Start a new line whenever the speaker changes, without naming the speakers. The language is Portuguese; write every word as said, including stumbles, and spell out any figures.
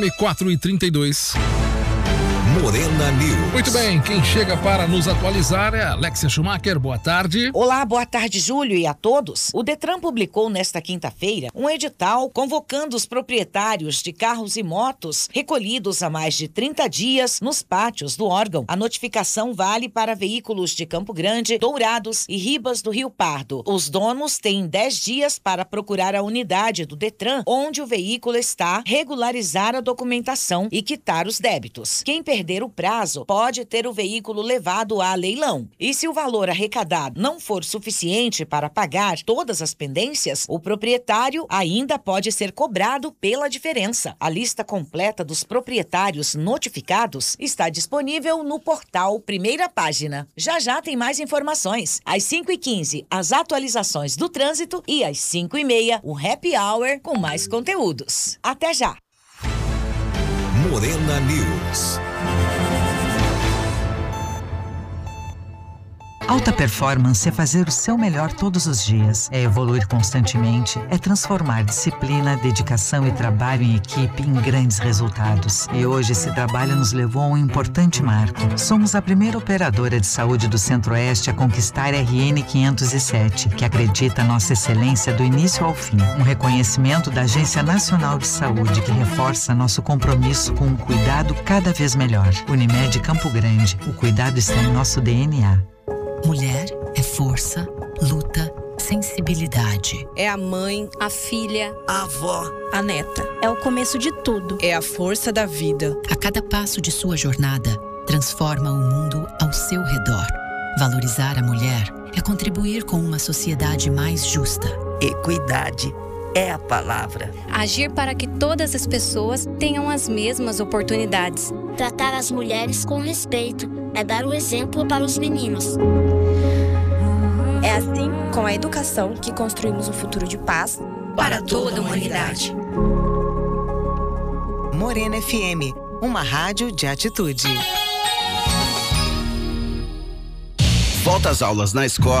quatro e trinta e dois.
Morena News.
Muito bem, quem chega para nos atualizar é a Alexia Schumacher. Boa tarde.
Olá, boa tarde, Júlio, e a todos. O Detran publicou nesta quinta-feira um edital convocando os proprietários de carros e motos recolhidos há mais de trinta dias nos pátios do órgão. A notificação vale para veículos de Campo Grande, Dourados e Ribas do Rio Pardo. Os donos têm dez dias para procurar a unidade do Detran onde o veículo está, regularizar a documentação e quitar os débitos. Quem perder o prazo pode ter o veículo levado a leilão. E se o valor arrecadado não for suficiente para pagar todas as pendências, o proprietário ainda pode ser cobrado pela diferença. A lista completa dos proprietários notificados está disponível no portal Primeira Página. Já já tem mais informações. Às cinco e quinze, as atualizações do trânsito e às cinco e meia, o Happy Hour com mais conteúdos. Até já!
Morena News.
Alta performance é fazer o seu melhor todos os dias, é evoluir constantemente, é transformar disciplina, dedicação e trabalho em equipe em grandes resultados. E hoje esse trabalho nos levou a um importante marco. Somos a primeira operadora de saúde do Centro-Oeste a conquistar R N quinhentos e sete, que acredita nossa excelência do início ao fim. Um reconhecimento da Agência Nacional de Saúde que reforça nosso compromisso com um cuidado cada vez melhor. Unimed Campo Grande, o cuidado está em nosso D N A.
Mulher é força, luta, sensibilidade.
É a mãe, a filha,
a avó,
a neta.
É o começo de tudo.
É a força da vida.
A cada passo de sua jornada, transforma o mundo ao seu redor. Valorizar a mulher é contribuir com uma sociedade mais justa.
Equidade é a palavra.
Agir para que todas as pessoas tenham as mesmas oportunidades.
Tratar as mulheres com respeito é dar o exemplo para os meninos.
É assim, com a educação, que construímos um futuro de paz
para toda a humanidade.
Morena F M, uma rádio de atitude.
Volta às aulas na escola.